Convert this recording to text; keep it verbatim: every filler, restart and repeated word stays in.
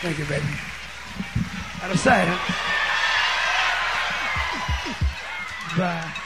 Thank you, baby. Out of sight, huh? Bye.